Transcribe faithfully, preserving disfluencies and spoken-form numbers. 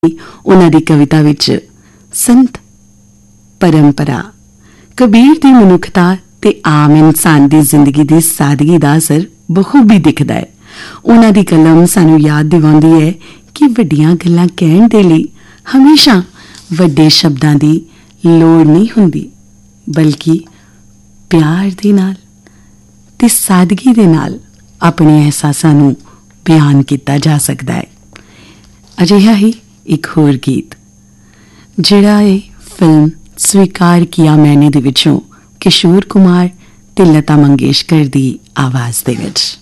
उन्हां दी कविता विच संत परंपरा कबीर दी मनुखता ते आम इंसान दी जिंदगी दी सादगी दा असर बखूबी दिखदा है। उन्हां दी कलम सानू याद दिवाउंदी है कि वड्डियां गल्लां कहण दे लई हमेशा वड्डे शब्दां दी लोड़ नहीं हुंदी, बल्कि प्यार दे नाल ते सादगी दे नाल अपने एहसासां नू बयान किया जा सकता है। अजिहा ही एक होर गीत जिहड़ा है फिल्म स्वीकार किया मैंने दे विचों किशोर कुमार ते लता मंगेशकर दी आवाज़ दे विच।